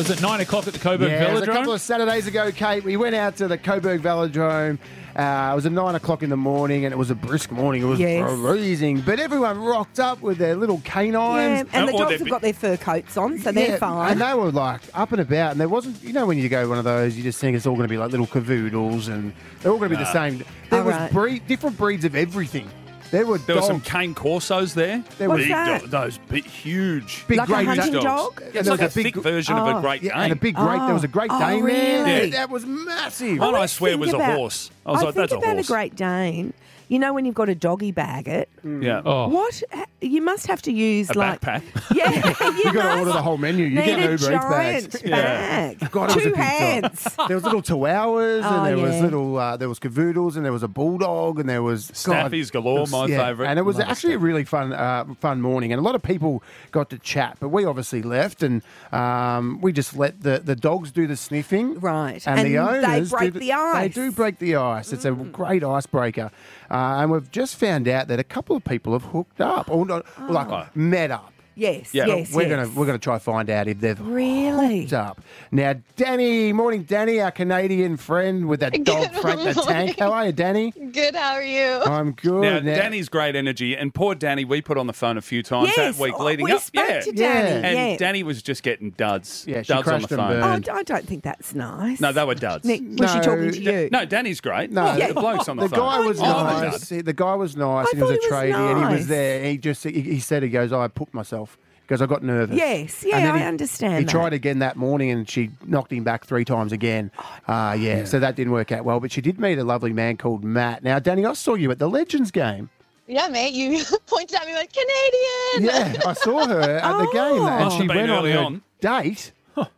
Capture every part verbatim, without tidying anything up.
was it nine o'clock at the Coburg Yeah, it was a Velodrome? couple of Saturdays ago, Kate. We went out to the Coburg Velodrome. Uh, it was at nine o'clock in the morning, and it was a brisk morning. It was Yes. freezing, but everyone rocked up with their little Yeah, canines. and the Or dogs they'd have be- got their fur coats on, so they're Yeah, fine. And they were like up and about, and there wasn't, you know, when you go one of those, you just think it's all going to be like little cavoodles, and they're all going to be the same. There All was right. breed, different breeds of everything. There were There were dogs, some cane corsos there. There What's was big that? do- those big, huge. big Like a Great hunting Dane. dog? Yeah, And it's there like a was a big- thick version Oh. of a Great Yeah, Dane. and a big Great. Oh. There was a Great Oh, Dane there. really? That was massive. One I Always swear think was a about- horse. I was like, think that's a about horse. a Great Dane. You know when you've got a doggy bag it, Yeah. Oh, what you must have to use a like backpack. yeah, you, You got to must order the whole menu. You need get an a Uber Eats giant bags. bag. God, it was a Two big dog. hands. There was little chihuahuas, Oh, and there was yeah. little, uh, there was cavoodles, and there was a bulldog, and there was God, Staffies galore, it was- my yeah, favourite. And it was Love a actually a staffy. really fun, uh, fun morning, and a lot of people got to chat. But we obviously left, and um, we just let the, the dogs do the sniffing, Right. And, the And they owners break do the ice. They do break the ice. It's a great icebreaker, uh, and we've just found out that a couple of people have hooked up, or not, like Oh. met up. Yes, Yeah. yes, We're yes. gonna we're gonna try to find out if they've Really? hooked up. Now, Danny, morning, Danny, our Canadian friend with that dog Frank the Tank. How are you, Danny? Good, how are you? I'm good. Now, Now- Danny's great energy, and poor Danny, we put on the phone a few times Yes, that week oh, leading we up. spoke yeah, to Yeah. Danny. and yeah. Danny was just getting duds. Yeah, she duds on the crashed and phone. Oh, burned. I don't think that's nice. No, they were duds. Nick, was she No, talking to you? No, Danny's great. No. the bloke's on the, the phone. guy was I'm a nice. dud. He- The guy was nice. I and he was a thought he was tradie, and he nice. was there. He just he, he said, he goes, "I put myself." Because I got nervous. Yes, yeah, And then I he- understand He that. tried again that morning, and she knocked him back three times again. Uh, yeah, so that didn't work out well. But she did meet a lovely man called Matt. Now, Danny, I saw you at the Legends game. Yeah, mate, you pointed at me like, Canadian! Yeah, I saw her at the game, and Must she have been went on early her on. date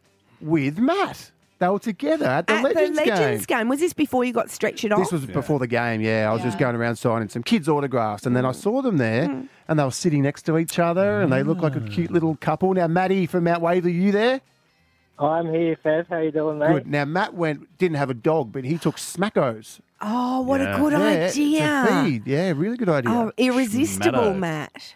with Matt. They were together at the At Legends, the Legends game. game. Was this before you got stretched off? This was before the game, yeah. I was just Yeah. going around signing some kids' autographs, and then I saw them there, Mm. and they were sitting next to each other, and they looked like a cute little couple. Now, Maddie from Mount Waverley, you there? I'm here, Fev. How you doing, mate? Good. Now, Matt went didn't have a dog, but he took smackos. Oh, what Yeah. a good Yeah, idea. to feed. Yeah, really good idea. Oh, irresistible, Schmatto. Matt.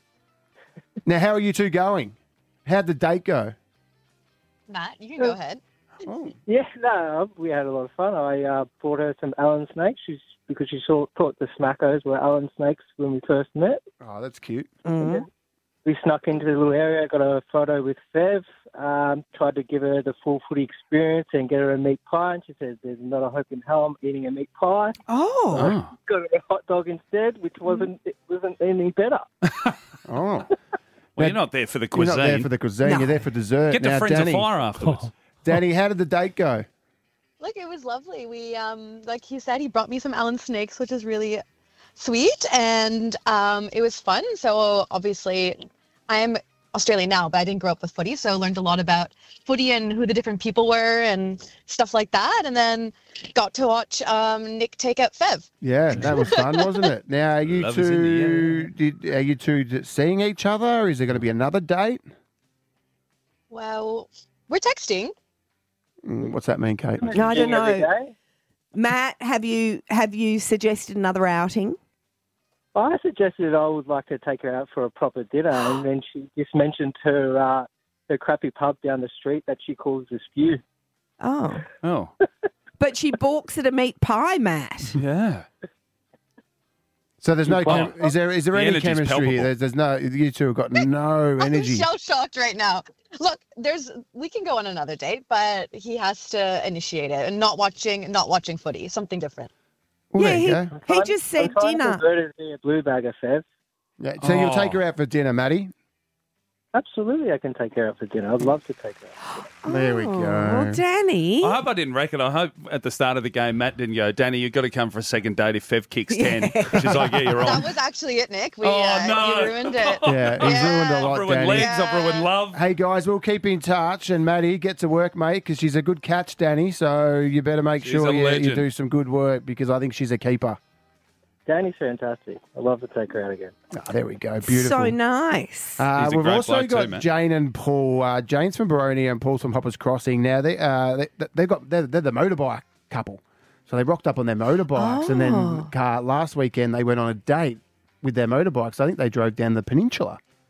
Now, how are you two going? How'd the date go? Matt, you can go ahead. Oh, Yeah, no, we had a lot of fun. I uh, bought her some Allen snakes she's, because she saw, thought the smackos were Allen snakes when we first met. oh that's cute. Mm. We snuck into the little area, got a photo with Fev, um, tried to give her the full footy experience and get her a meat pie, and she said, "There's not a hope in hell I'm eating a meat pie." Oh. Oh. Got her a hot dog instead, which wasn't it wasn't any better. Oh. Well, you're not there for the You're cuisine. not there for the cuisine, No. you're there for dessert. Get the now, friends Danny, of fire afterwards. Danny, how did the date go? Look, it was lovely. We, um, like he said, he brought me some Allen snakes, which is really sweet, and um, it was fun. So obviously, I am Australian now, but I didn't grow up with footy, so I learned a lot about footy and who the different people were and stuff like that, and then got to watch um, Nick take out Fev. Yeah, that was fun, wasn't it? Now, are you Love is in the two did, are you two d- seeing each other? Is there going to be another date? Well, we're texting. Mm, What's that mean, Kate? No, I don't Every know. day. Matt, have you have you suggested another outing? I suggested I would like to take her out for a proper dinner, and then she just mentioned her uh, her crappy pub down the street that she calls the Spew. Oh. Oh, But she balks at a meat pie, Matt. yeah. So there's no Wow. chem- is there is there The any energy's chemistry palpable. here? There's, there's no you two have got no I'm energy. shell shocked right now. Look, there's we can go on another date, but he has to initiate it, and not watching not watching footy, something different. Well, yeah, there you he, go. he I'm- just said I'm trying dinner. To convert her to be a blue bagger, Fev. Yeah, so you'll Oh. take her out for dinner, Maddie? Absolutely, I can take her out for dinner. I'd love to take her out. There we Oh, go. Well, Danny. I hope I didn't reckon. I hope at the start of the game, Matt didn't go, Danny, you've got to come for a second date if Fev kicks ten. She's like, yeah, you're That on. was actually it, Nick. We Oh, uh, no. you ruined it. Yeah, he's Yeah. ruined a I've lot, ruined Danny. legs, I've ruined love. Hey guys, we'll keep in touch, and Maddie, get to work, mate, because she's a good catch, Danny. So you better make She's sure a you, you legend. do some good work because I think she's a keeper. Danny's fantastic. I'd love to take her out again. Oh, there we go, beautiful. So nice. Uh, He's a we've great also bloke got too, man. Jane and Paul. Uh, Jane's from Baronia and Paul's from Hoppers Crossing. Now they uh, they they've got they're, they're the motorbike couple, so they rocked up on their motorbikes, and then Oh. uh, last weekend they went on a date with their motorbikes. I think they drove down the peninsula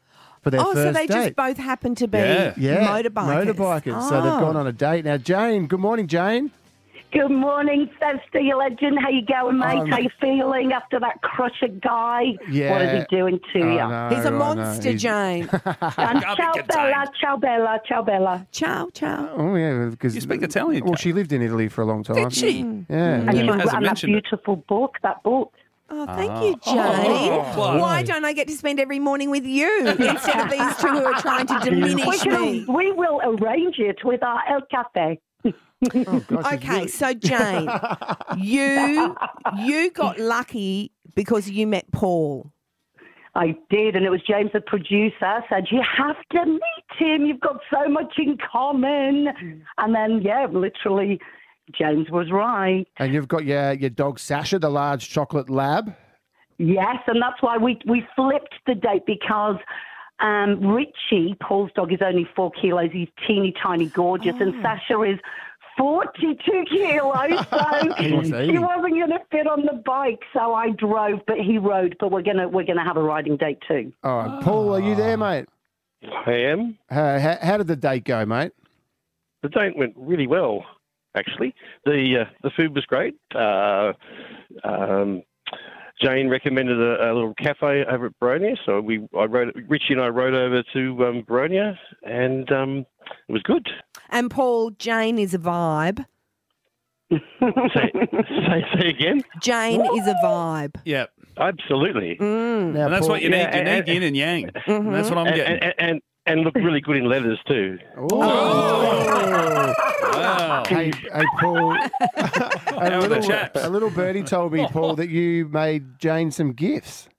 for their Oh, first so they date. just both happen to be Yeah. yeah, motorbikers. motorbikers. So they've Oh. gone on a date. Now, Jane, good morning, Jane. Good morning, Steve, you legend. How you going, mate? Um, How you feeling after that crusher guy? Yeah. What is he doing to I you? know, He's a I know. monster, He's- Jane. And Can't be ciao, contained. Bella, ciao, Bella, ciao, Bella. Ciao, ciao. Oh, yeah. Because, You speak Italian, Well, Kate. she lived in Italy for a long time. Did she? Yeah. And Yeah. you Hasn't wrote that mentioned it. beautiful book, that book. Oh, thank you, Oh. Jane. Oh. Why don't I get to spend every morning with you instead of these two who are trying to diminish We, can, me? we will arrange it with our El Cafe. Oh, gosh, she's Okay, really- so Jane, you you got lucky because you met Paul. I did, and it was James, the producer, said, you have to meet him. You've got so much in common. And then, yeah, literally, James was right. And you've got your, your dog, Sasha, the large chocolate lab. Yes, and that's why we we flipped the date because um, Richie, Paul's dog, is only four kilos. He's teeny tiny, gorgeous, and Sasha is forty-two kilos. So He wants to eat. he wasn't going to fit on the bike. So I drove, but he rode. But we're gonna we're gonna have a riding date too. All right. Paul, are you there, mate? I am. Uh, how, how did the date go, mate? The date went really well, actually. The uh, the food was great. Uh, um, Jane recommended a, a little cafe over at Baronia, so we I rode Richie and I rode over to um, Baronia, and um, it was good. And Paul, Jane is a vibe. Say, say, say again. Jane is a vibe. Yeah. Absolutely, Mm. Now, And that's Paul, what you Yeah, need. You and- need yin and yang. Mhm. That's what I'm and, getting. and, and and look really good in leathers too. Oh. Wow. Hey, hey, Paul. a, How are the little, chaps? a little birdie told me, Paul, that you made Jane some gifts.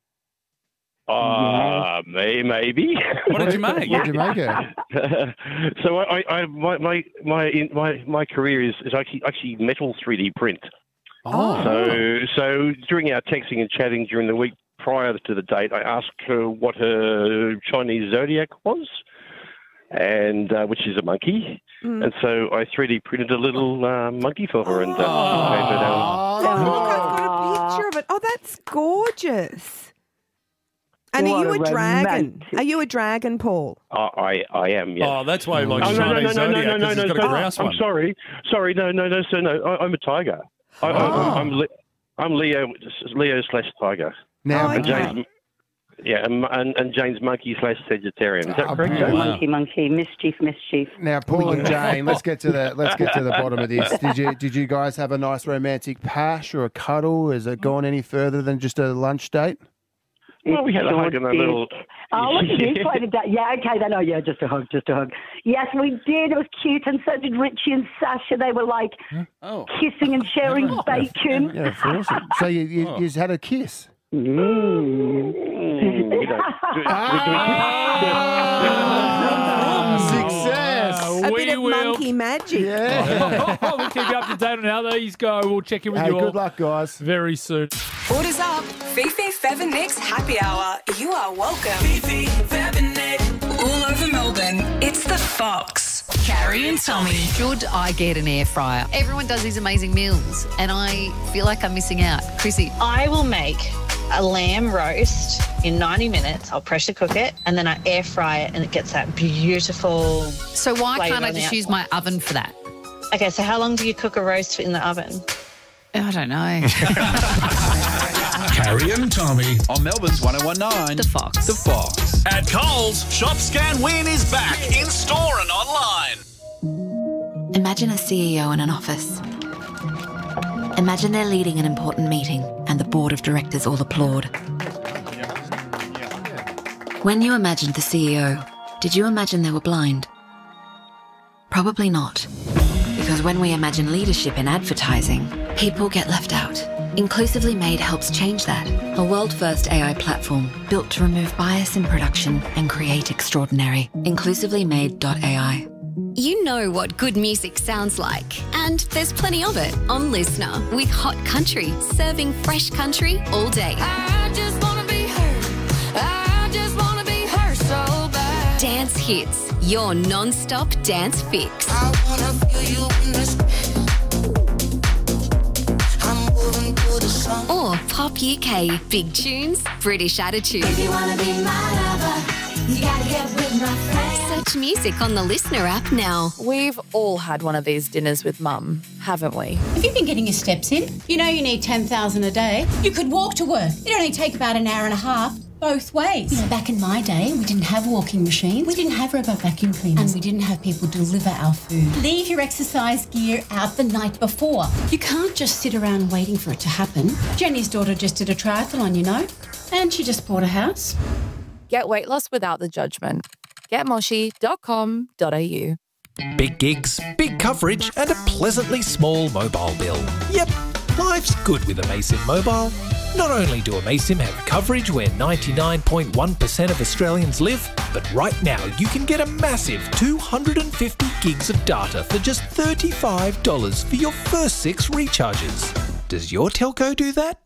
Ah, may, maybe. What did you make? What did you make her? so I, I, my, my, my, in- my, my career is, is actually, actually metal three D print. Oh. So, so during our texting and chatting during the week prior to the date, I asked her what her Chinese zodiac was, and uh, which is a monkey. Mm. And so I three D printed a little uh, monkey for her, and uh, she gave it out. Oh, look, I've got a picture of it. Oh, that's gorgeous. And What are you a a dragon? romantic- Are you a dragon, Paul? I, I, I am, yes. Oh, that's why he likes Oh, no, no, Chinese no, no, zodiac, no, no, 'cause no, he's got a no. grouse I'm one. sorry. Sorry, no, no, no, sir, no. I, I'm a tiger. I, Oh. I, I'm, Le- I'm Leo, Leo slash tiger. Now, Oh, And okay. Jane's, yeah, and, and, and Jane's monkey slash Sagittarian. Is that Oh, correct? yeah. Jane? Wow. Monkey, monkey, mischief, mischief. now, Paul and Jane, let's get to the let's get to the bottom of this. Did you did you guys have a nice romantic pash or a cuddle? Has it gone any further than just a lunch date? Well, we had a Sure hug and a did. little. Oh, look at this way to go. Yeah, okay, then. Oh, yeah, just a hug, just a hug. Yes, we did. It was cute, and so did Richie and Sasha. They were like Oh. kissing and sharing bacon. Yeah, awesome. So you you, Oh. you had a kiss. Mm. Mm, we don't- do- Success. A we bit of will. monkey magic. Yeah. We'll keep you up to date on how these go. We'll check in with Hey, you all good luck, guys. very soon. Orders up. Fifi, Fev and Nick's Happy Hour. You are welcome. Fifi, Fev and Nick. All over Melbourne. It's the Fox. Carrie and Tommy. Should I get an air fryer? Everyone does these amazing meals, and I feel like I'm missing out. Chrissy, I will make a lamb roast in ninety minutes. I'll pressure cook it and then I air fry it and it gets that beautiful. so why Flavour can't I on the just use my oven for that? Okay, so how long do you cook a roast in the oven? I don't know. Carrie and Tommy on Melbourne's one oh one nine. The Fox. The Fox. At Coles, Shop Scan Win is back in store and online. Imagine a C E O in an office. Imagine they're leading an important meeting and the board of directors all applaud. When you imagined the C E O, did you imagine they were blind? Probably not. Because when we imagine leadership in advertising, people get left out. Inclusively Made helps change that. A world-first A I platform built to remove bias in production and create extraordinary. inclusively made dot A I. You know what good music sounds like, and there's plenty of it on Listener with Hot Country, serving fresh country all day. I just wanna be heard. I just wanna be heard so bad. Dance hits, your non-stop dance fix. I wanna feel you in this. I'm moving to the song. Or Pop U K, big tunes, British attitude. If you wanna be my lover, you gotta get Search music on the Listener app now. We've all had one of these dinners with Mum, haven't we? Have you been getting your steps in? You know you need ten thousand a day. You could walk to work. It only take about an hour and a half. Both ways. You know, back in my day, we didn't have walking machines, we didn't have robot vacuum cleaners, and we didn't have people deliver our food. Leave your exercise gear out the night before. You can't just sit around waiting for it to happen. Jenny's daughter just did a triathlon, you know, and she just bought a house. Get weight loss without the judgment. get moshi dot com dot a u. Big gigs, big coverage, and a pleasantly small mobile bill. Yep, life's good with Amaysim Mobile. Not only do Amaysim have coverage where ninety-nine point one percent of Australians live, but right now you can get a massive two hundred fifty gigs of data for just thirty-five dollars for your first six recharges. Does your telco do that?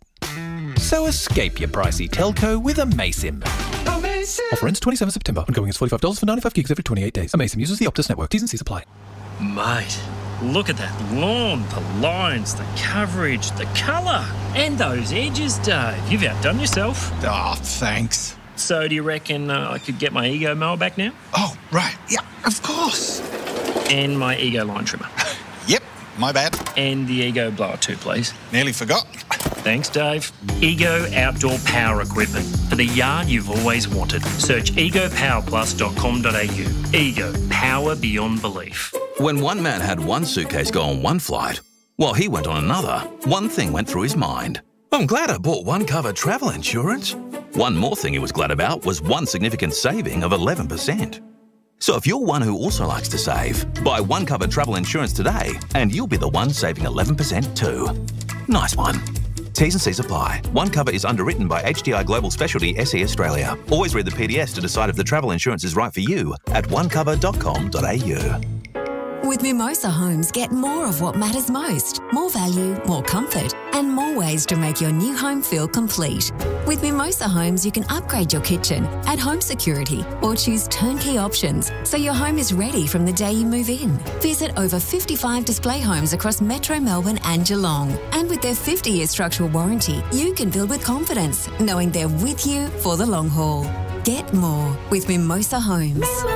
So escape your pricey telco with Amaysim. Amaysim! Offer ends twenty-seventh of September. Ongoing is forty-five dollars for ninety-five gigs every twenty-eight days. Amaysim uses the Optus network. T's and C's apply. Mate, look at that lawn, the lines, the coverage, the colour, and those edges, Dave. You've outdone yourself. Oh, thanks. So do you reckon uh, I could get my Ego mower back now? Oh, right. Yeah, of course. And my Ego line trimmer. Yep, my bad. And the Ego blower too, please. Nearly forgot. Thanks, Dave. Ego outdoor power equipment for the yard you've always wanted. Search ego power plus dot com dot a u. Ego, power beyond belief. When one man had one suitcase go on one flight, while he went on another, one thing went through his mind. I'm glad I bought One Cover travel insurance. One more thing he was glad about was one significant saving of eleven percent. So if you're one who also likes to save, buy One Cover travel insurance today and you'll be the one saving eleven percent too. Nice one. T's and C's apply. One Cover is underwritten by H D I Global Specialty S E Australia. Always read the P D S to decide if the travel insurance is right for you at one cover dot com dot a u. With Mimosa Homes, get more of what matters most. More value, more comfort, and more ways to make your new home feel complete. With Mimosa Homes, you can upgrade your kitchen, add home security, or choose turnkey options so your home is ready from the day you move in. Visit over fifty-five display homes across Metro Melbourne and Geelong. And with their fifty-year structural warranty, you can build with confidence, knowing they're with you for the long haul. Get more with Mimosa Homes.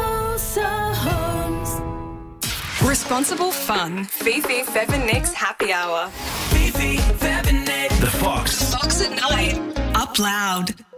Mimosa Homes. Responsible fun. Fifi, Fev and Nick's happy hour. Fifi, Fev and Nick. The Fox. Fox at night. Up loud.